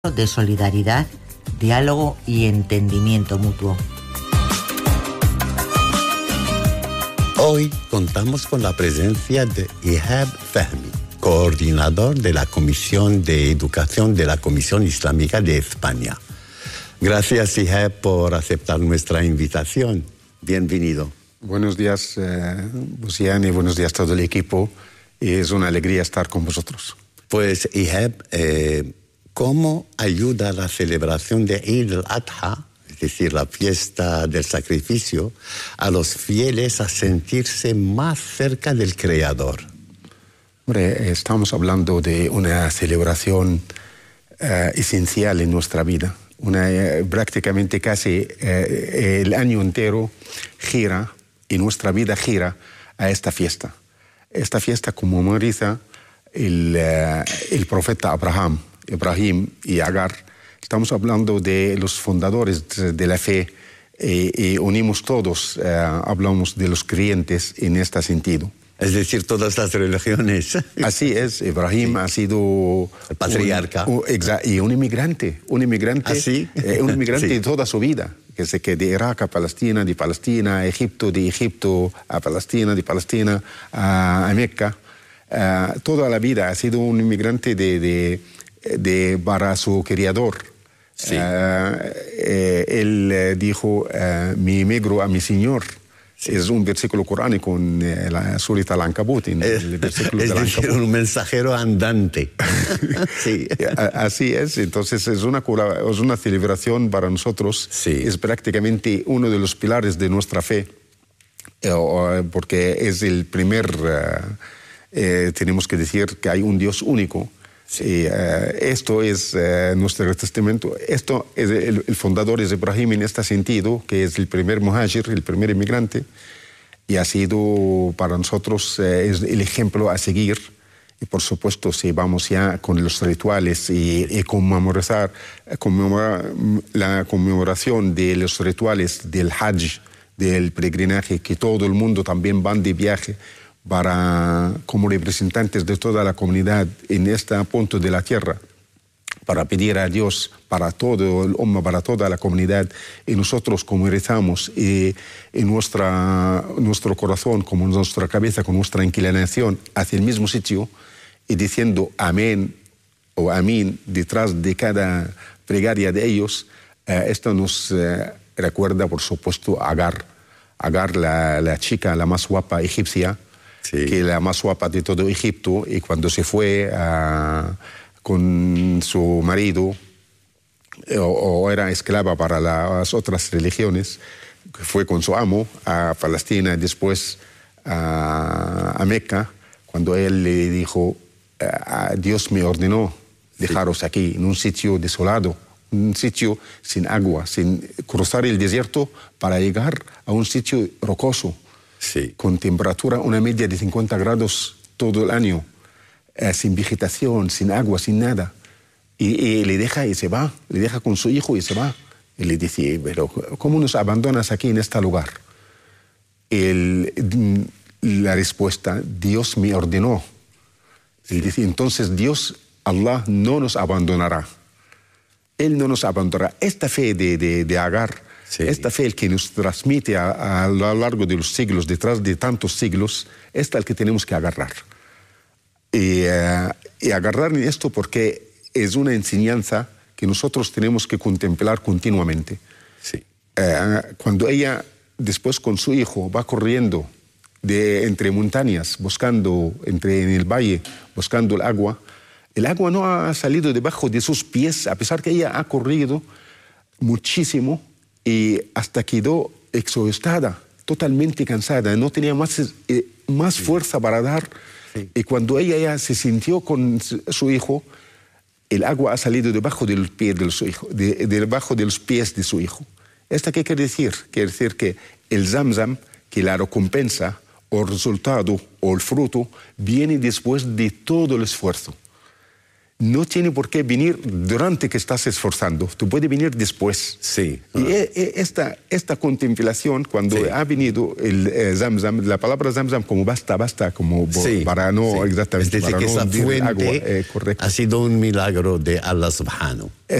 de solidaridad, diálogo y entendimiento mutuo. Hoy contamos con la presencia de Ihab Fahmy, coordinador de la Comisión de Educación de la Comisión Islámica de España. Gracias, Ihab, por aceptar nuestra invitación. Bienvenido. Buenos días, Busian, y buenos días a todo el equipo. Es una alegría estar con vosotros. Pues, Ihab, ¿cómo ayuda la celebración de Eid al-Adha, es decir, la fiesta del sacrificio, a los fieles a sentirse más cerca del Creador? Hombre, estamos hablando de una celebración esencial en nuestra vida. Prácticamente casi el año entero gira, y nuestra vida gira a esta fiesta. Esta fiesta conmemora el profeta Ibrahim y Agar. Estamos hablando de los fundadores de la fe y unimos todos, hablamos de los creyentes en este sentido. Es decir, todas las religiones. Así es, Ibrahim ha sido el patriarca. Y un inmigrante. ¿Ah, sí? Un inmigrante sí. de toda su vida. Que de Irak a Palestina, de Palestina a Egipto, de Egipto a Palestina, de Palestina a Meca. Toda la vida ha sido un inmigrante para su Creador. Sí. Él dijo, me emigro a mi Señor. Sí. Es un versículo coránico en la Surat Al-Ankabut. Es decir, un mensajero andante. Sí. Así es. Entonces es una celebración para nosotros. Sí. Es prácticamente uno de los pilares de nuestra fe, porque es el primer... tenemos que decir que hay un Dios único. Sí. Esto es nuestro testamento. Esto es el fundador es Ibrahim en este sentido, que es el primer muhajir, el primer inmigrante, y ha sido para nosotros es el ejemplo a seguir. Y por supuesto, si vamos ya con los rituales y conmemorar la conmemoración de los rituales del Hajj, del peregrinaje, que todo el mundo también van de viaje, como representantes de toda la comunidad en este punto de la tierra, para pedir a Dios, para todo el Ummah, para toda la comunidad, y nosotros como rezamos, y en nuestro corazón, como nuestra cabeza, con nuestra inclinación hacia el mismo sitio, y diciendo amén o amén detrás de cada plegaria de ellos, esto nos recuerda, por supuesto, a Agar, la chica, la más guapa egipcia, sí, que la más guapa de todo Egipto, y cuando se fue con su marido, o era esclava para las otras religiones, que fue con su amo a Palestina y después a Meca, cuando él le dijo, Dios me ordenó dejaros aquí, en un sitio desolado, un sitio sin agua, sin cruzar el desierto para llegar a un sitio rocoso. Sí. Con temperatura, una media de 50 grados todo el año, sin vegetación, sin agua, sin nada. Y le deja y se va, le deja con su hijo y se va. Y le dice, pero ¿cómo nos abandonas aquí en este lugar? La respuesta, Dios me ordenó. Sí. Él dice, entonces Dios, Allah, no nos abandonará. Él no nos abandonará. Esta fe de Agar, sí, esta fe que nos transmite a lo largo de los siglos, detrás de tantos siglos, esta es la que tenemos que agarrar. Y agarrar en esto porque es una enseñanza que nosotros tenemos que contemplar continuamente. Sí. Cuando ella, después con su hijo, va corriendo entre montañas, en el valle, buscando el agua no ha salido debajo de sus pies, a pesar que ella ha corrido muchísimo, y hasta quedó exhaustada, totalmente cansada, no tenía más sí, fuerza para dar. Sí. Y cuando ella ya se sintió con su hijo, el agua ha salido debajo de los pies de su hijo, debajo de los pies de su hijo. ¿Esto qué quiere decir? Quiere decir que el Zamzam, que la recompensa o el resultado o el fruto, viene después de todo el esfuerzo. no tiene por qué venir durante que estás esforzando. Tú puedes venir después. Sí. Y esta contemplación, cuando Sí. ha venido el Zamzam, la palabra Zamzam como basta, como Sí, para no sí. exactamente. Es decir, para que no esa hundir fuente agua, correcto. ha sido un milagro de Allah subhanahu.